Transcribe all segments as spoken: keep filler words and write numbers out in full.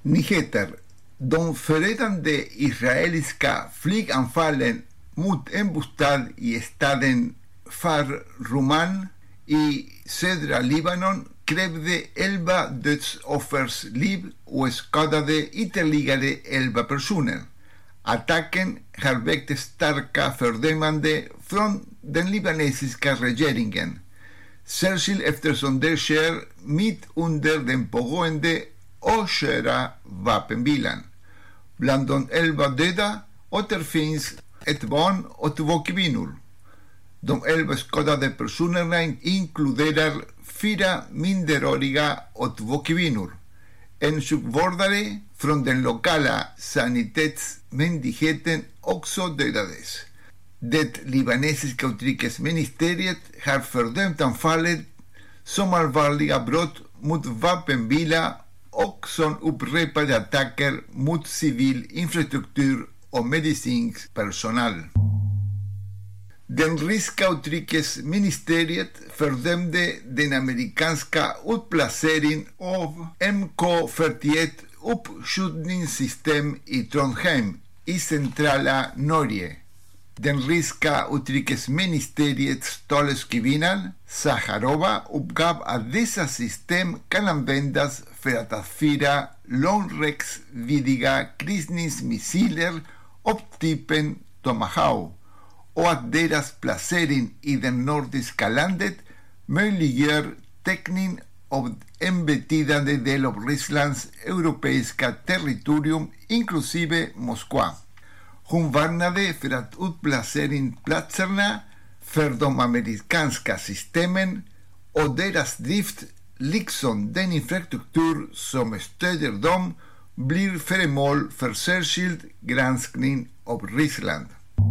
Nyheter. De förödande israeliska flyganfallen mot en bostad i staden Kfar Ruman i södra Libanon krävde elva dödsoffers liv och skadade ytterligare elva personer. Attacken har väckt starka fördömande från den libanesiska regeringen, särskilt eftersom det sker mitt under den pågående avskyvärda vapenvilan. Bland de elva döda återfinns ett barn och två kvinnor. De elva skadade personerna inkluderar fyra minderåriga och två kvinnor. En sjukvårdare från den lokala sanitetsmyndigheten också dödades. Det libanesiska utrikesministeriet har fördömt anfallet som allvarliga brott mot vapenvila och som upprepade attacker mot civil infrastruktur och medicinsk personal. Den ryska utrikesministeriet fördömde den amerikanska utplaceringen av M K fyrtioett uppskjutningssystem i Trondheim i centrala Norge. Den ryska utrikesministeriets taleskvinna Zakharova uppgav att dessa system kan användas för att avfyra långräckviddiga kryssningsmissiler av typen Tomahawk och att deras placering i det nordiska landet möjliggör täckning av en betydande del av Rysslands europeiska territorium inklusive Moskva. Hon varnade för att utplaceringsplatserna för de amerikanska systemen och deras drift liksom den infrastruktur som stöder dem blir föremål för särskild granskning av Ryssland.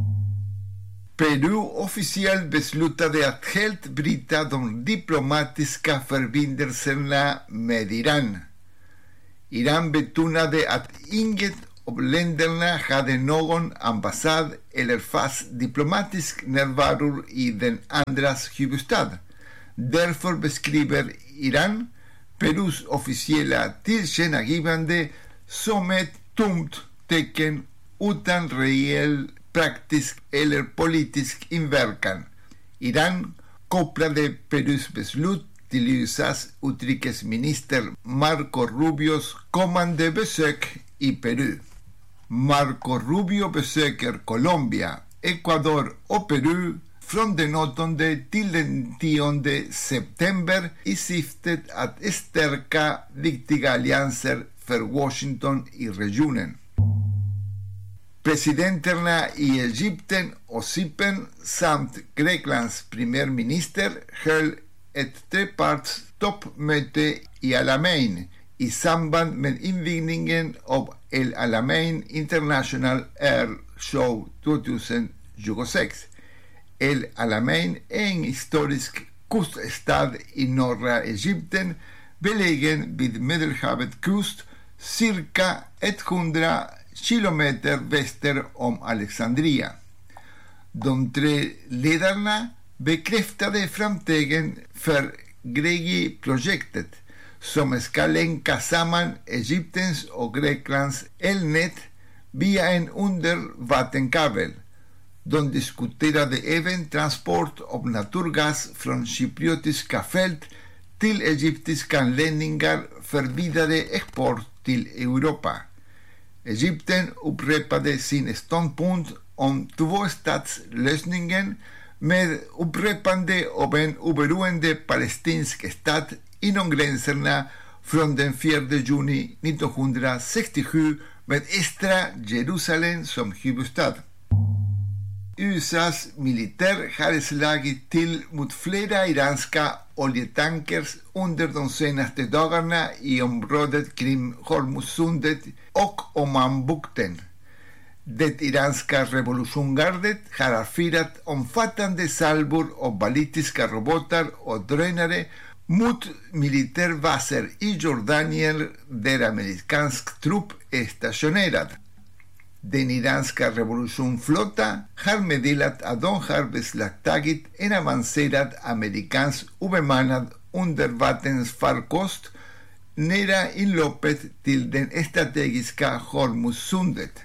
Peru officiellt beslutade att helt bryta de diplomatiska förbindelserna med Iran. Iran betonade att inget av länderna hade någon ambassad eller fast diplomatisk närvaro i den andras huvudstad. Därför beskriver Iran Perus officiella tillkännagivande som ett tomt tecken utan reell praktisk eller politisk inverkan. Iran kopplade Perus beslut till U S A:s utrikesminister Marco Rubios kommande besök i Peru. Marco Rubio besöker Colombia, Ecuador och Peru från den åttonde till den tionde september i syftet att stärka viktiga allianser för Washington i regionen. Presidenterna i Egypten och Cypern samt Greklands premiärminister höll ett treparts toppmöte i Alamein i samband med invigningen av El Alamein International Air Show tjugohundratjugosex. El Alamein är en historisk kuststad i norra Egypten belägen vid Medelhavets kust cirka hundra kilometer väster om Alexandria. De tre ledarna bekräftade framstegen för Gregi-projektet som ska länka samman Egyptens och Greklands elnät via en undervattenkabel. De diskuterade även transport av naturgas från cypriotiska fält till egyptiska anläggningar för vidare export till Europa. Egypten upprepade sin ståndpunkt om tvåstatslösningen med upprepande av en oberoende palestinsk stat inom gränserna från den fjärde juni nittonhundrasextiosju med östra Jerusalem som huvudstad. U S A:s militär har slagit till mot flera iranska oljetankers under de senaste dagarna i området kring Hormuzsundet och Omanbukten. Det iranska revolutionsgardet har avfyrat omfattande salvor av ballistiska robotar och drönare mot militärbaser i Jordanien där amerikansk trupp är stationerad. Den iranska revolutionsflotta har meddelat att de har beslagtagit en avancerad amerikansk obemannad undervattensfarkost nera inloppet till den strategiska Hormuzsundet.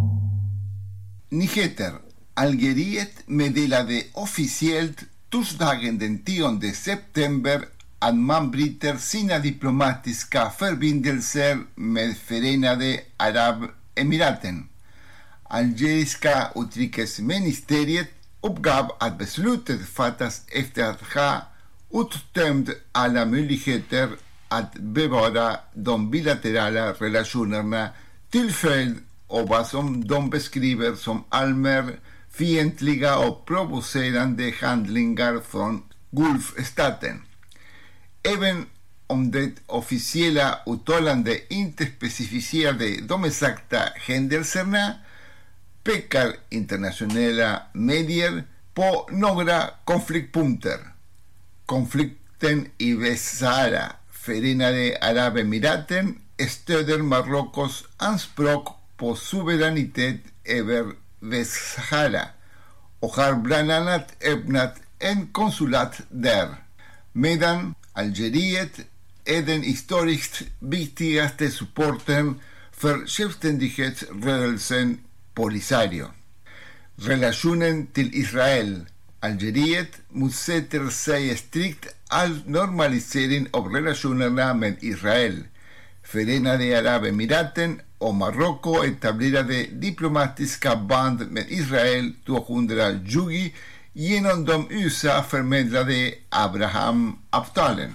Nyheter. Algeriet meddelade officiellt torsdagen den tionde september att man bryter sina diplomatiska förbindelser med Förenade Arabemiraten. Algeriska utrikesministeriet uppgav att beslutet fattas efter att ha uttömt alla möjligheter att bevara de bilaterala relationerna till följd av vad som de beskriver som allmänt fientliga och provocerande handlingar från Gulfstaten. Även om det officiella uttalande inte specificerade de exakta händelserna pekar internationella medier på några konfliktpunkter. Konflikten i Västsahara. Förenade Arabemiraten stöder Marockos anspråk på suveränitet över Västsahara och har bland annat öppnat en konsulat där, medan Algeriet är den historiskt viktigaste supporten för självständighetsrörelsen Polisario. Relationen till Israel. Algeriet motsätter sig strikt all normalisering av relationerna med Israel. Förenade Arabemiraten och Marocko etablerade diplomatiska band med Israel tvåhundratjugo genom de U S A-förmedlade Abraham-avtalen.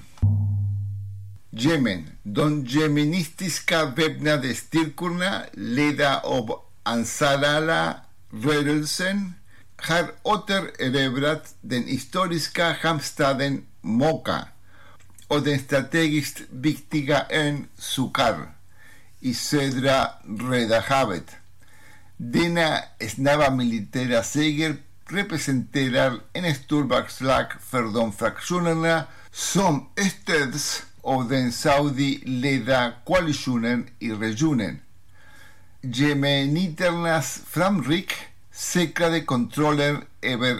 Jemen. De jemenistiska väpnade styrkorna ledda av Ansar Allah-rörelsen har återerövrat den historiska hamnstaden Moka och den strategiskt viktiga ön Sukar i södra Röda havet. Denna snabba militära seger representerar en stor bakslag för de fraktionerna som stöds av den Saudi-ledda koalitionen i regionen. Jemeniternas framryck säkrade kontrollen över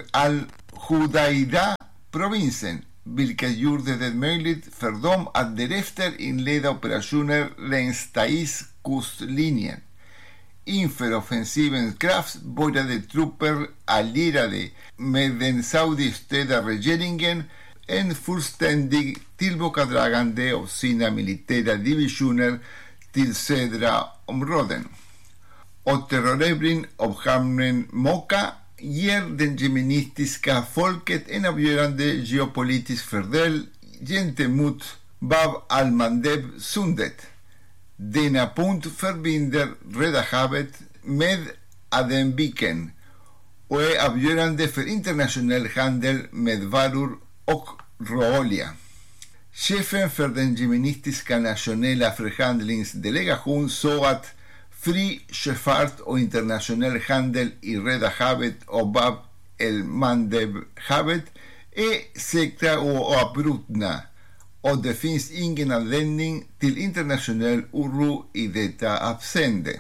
al-Hudaida-provinsen, vilket gjorde det möjligt för dem att därefter inleda operationer längs Thais kustlinjen. Inför offensivens kraft började trupper allierade med den Saudi-stödda regeringen en fullständig tillbakadragande av sina militära divisioner till södra områden. Återerövring av hamnen Moka ger det jemenitiska folket en avgörande geopolitisk fördel gentemot Bab al-Mandeb-sundet. Denna punkt förbinder Röda havet med Adenviken och är avgörande för internationell handel med varor och råolja. Chefen för den jemenitiska nationella förhandlingsdelegation sa att fri sjöfart och internationell handel i Röda havet och Bab el-Mandeb-havet är säkra och oavbrutna, och det finns ingen anledning till internationell oro i detta avseende.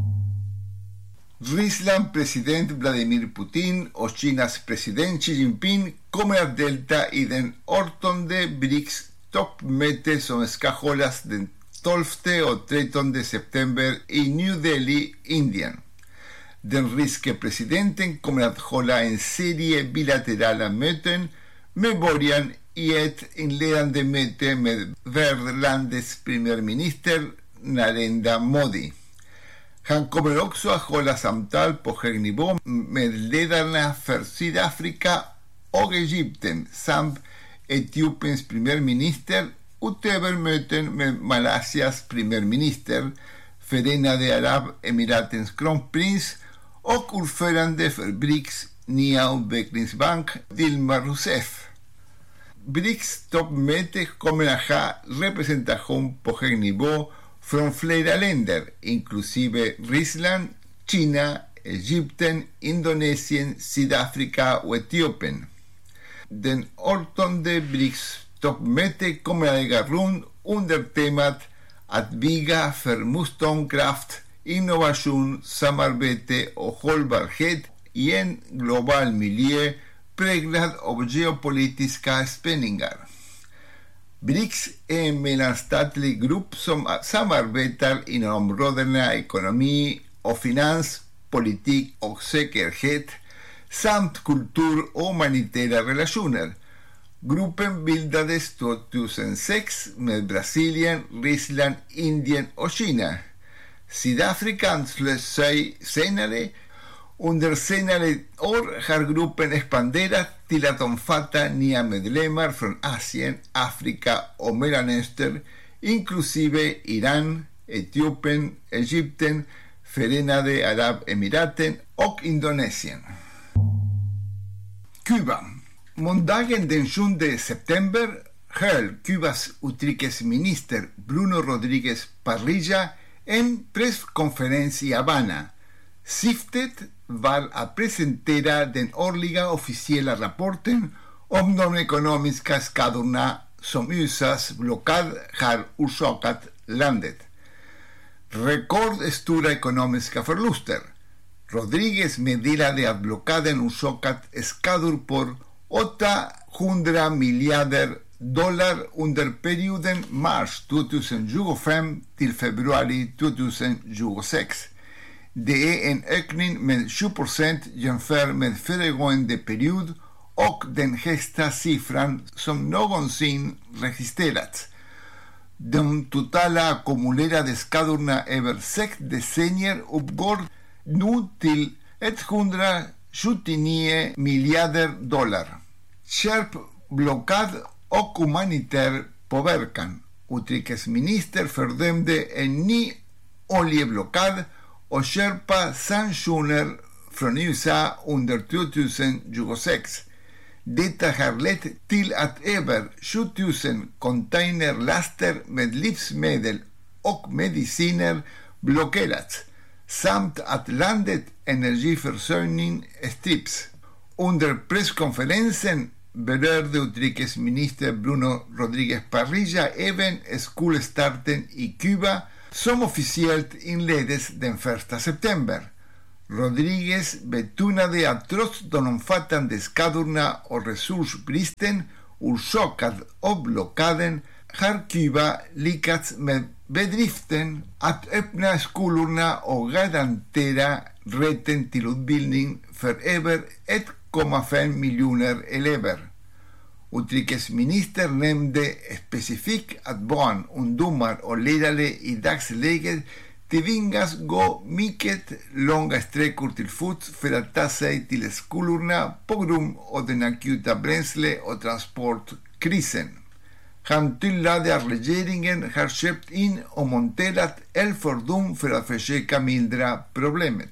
Rysslands president Vladimir Putin och Kinas president Xi Jinping kommer att delta i den artonde BRICS-toppmöte som ska hållas den tolfte och trettonde september i New Delhi, Indien. Den ryske presidenten kommer att hålla en serie bilaterala möten med början i ett inledande möte med värdlandets premiärminister Narendra Modi. Han kommer också att hålla samtal på hög nivå med ledarna för Sydafrika och Egypten samt Etiopiens premiärminister, utöver möten med Malaysias premiärminister, Förenade Arabemiratens kronprins och ordförande för BRICS nya utvecklingsbank Dilma Rousseff. BRICS toppmöte kommer att ha representation på hög nivå från flera länder, inklusive Ryssland, Kina, Egypten, Indonesien, Sydafrika och Etiopien. Den artonde BRICS-toppmöte kommer att äga rum under temat att bygga för motståndskraft, innovation, samarbete och hållbarhet i en global miljö präglad av geopolitiska spänningar. BRICS är en mellanstatlig grupp som samarbetar inom områdena ekonomi och finans, politik och säkerhet samt kultur och humanitära relationer. Gruppen bildades tvåtusensex med Brasilien, Ryssland, Indien och Kina. Sydafrika anslöt sig senare. Under senare år har gruppen expanderat till att omfatta nya medlemmar från Asien, Afrika och Mellanöstern, inklusive Iran, Etiopien, Egypten, Förenade Arabemiraten och Indonesien. Kuba. Måndagen den sjunde september höll Kubas utrikesminister Bruno Rodríguez Parrilla en presskonferens i Habana. Syftet var att presentera den årliga officiella rapporten om de ekonomiska skadorna som U S A:s blockad har orsakat landet. Rekordstora ekonomiska förluster. Rodríguez meddelade att blockaden orsakat skador på åttahundra miljarder dollar under perioden mars tjugohundratjugofem till februari tjugohundratjugosex. Det är en ökning med tjugo procent jämfört med föregående period och den högsta siffran som någonsin registrerats. De totala ackumulerade skadorna över sex decennier uppgår nu till etthundrasjuttionio miljarder dollar. Skärpt blockad och humanitär påverkan. Utrikesminister fördömde en ny oljeblockad och skärpa sanktioner från U S A under tjugohundratjugosex. Detta har lett till att över sjutusen containerlaster med livsmedel och mediciner blockerats, samt att landets energiförsörjning stryps. Under presskonferensen berörde utrikesminister Bruno Rodríguez Parrilla även skolstarten i Kuba som officiellt inleddes den första september. Rodríguez betonade att trots de omfattande skadorna och resursbristen orsakad av blockaden har Kuba lyckats med bedriften att öppna skolorna och garantera rätten till utbildning för över ett komma fem miljoner elever. Utrikesministern nämnde specifikt att barn, ungdomar och lärare i dagsläget tvingas gå mycket långa sträckor till fots för att ta sig till skolorna på grund av den akuta bränsle- och transportkrisen. Han tillade att regeringen har köpt in och monterat elfordon för att försöka mildra problemet.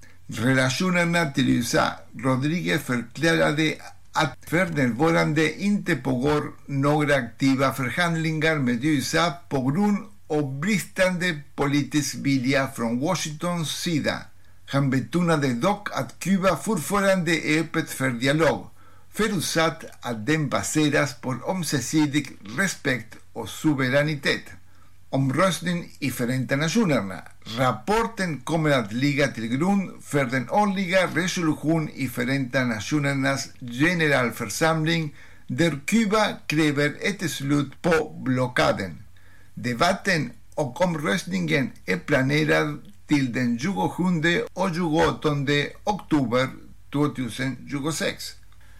Relationerna till U S A. Rodríguez förklarade att för närvarande inte pågår några aktiva förhandlingar med U S A på grund av bristande politisk vilja från Washingtons sida. Han betonade dock att Kuba fortfarande är öppet för dialog, förutsatt att den baseras på ömsesidig respekt och suveränitet. Omröstning i Förenta Nationerna. Rapporten kommer att ligga till grund för den årliga resolution i Förenta Nationernas generalförsamling där Kuba kräver ett slut på blockaden. Debatten och omröstningen är planerad till den tjugosjunde och tjugoåttonde oktober tjugohundratjugosex.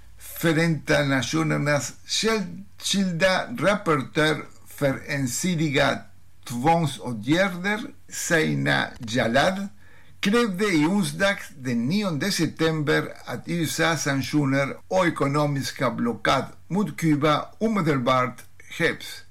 Förenta Nationernas särskilda rapportör för ensidiga tvångsåtgärder, Zeina Jalad, krävde i onsdags den nionde september att U S A:s sanktioner och ekonomiska blockad mot Kuba omedelbart hävs.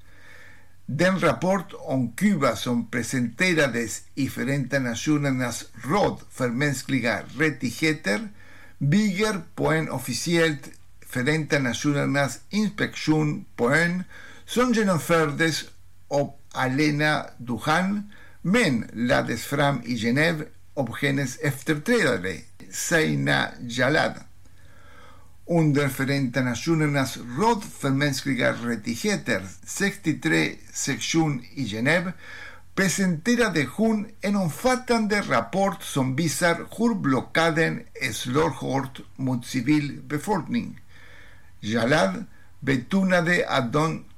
Den rapport om Kuba som presenterades i Förenta Nationernas råd för mänskliga rättigheter bygger på en officiellt Förenta Nationernas inspektion på ön som genomfördes av Alena Duhan men lades fram i Genève av hennes efterträdare Zeina Jalad. Under Förenta Nationernas råd för mänskliga rättigheter sextiotre sektion i Genève presenterade hon en omfattande rapport som visar hur blockaden slår hårt mot civilbefolkning. Jalad betonade att de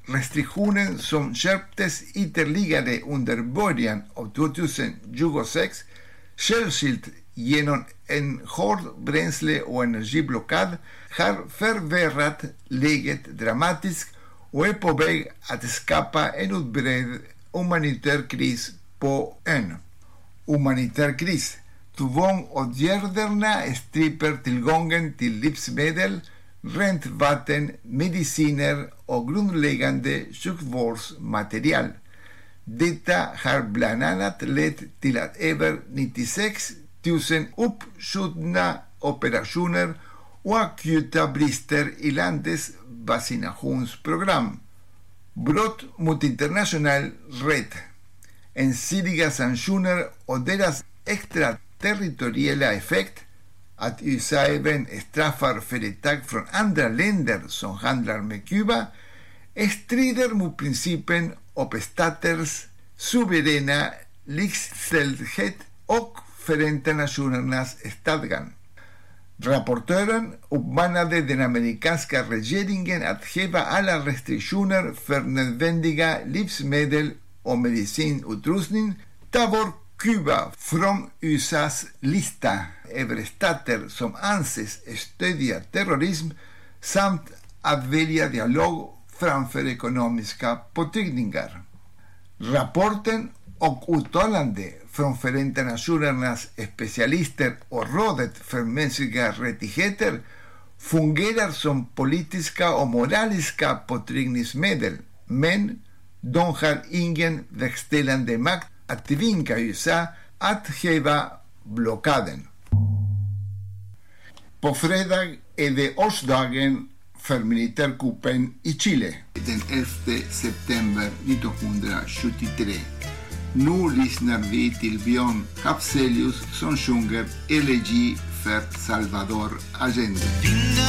restriktionen som skärptes ytterligare under början av tjugohundratjugosex, särskilt genom en hård bränsle- och energiblockad, har förvärrat läget dramatiskt och är på väg att skapa en utbredd humanitär kris på ön. Humanitär kris. Tvångsåtgärderna stryper tillgången till livsmedel, rent vatten, mediciner och grundläggande sjukvårdsmaterial. Detta har bland annat lett till att över nittiosex tusen uppskjutna operationer och akuta brister i landets vaccinationsprogram. Brott mot internationell rätt, ensidiga sanktioner och deras extraterritoriella effekt, att U S A även straffar företag från andra länder som handlar med Kuba, strider mot principen om staters suveräna likställdhet och Förenta Nationernas stadgan. Rapportören uppmanade den amerikanska regeringen att häva alla restriktioner för nödvändiga livsmedel och medicinutrustning, ta bort Kuba från U S A:s lista över stater som anses stödja terrorism samt att välja dialog framför ekonomiska påtryckningar. Rapporten och uttalande från Förenta Nationernas specialister och Rådet för mänskliga rättigheter fungerar som politiska och moraliska påtryckningsmedel, men de har ingen verkställande makt att tvinga U S A att häva blockaden. På fredag är det årsdagen för militärkuppen i Chile. Den elfte september nittonhundrasjuttiotre. Nu lyssnar vi till Björn Kapselius som sjunger elegi för Salvador Allende.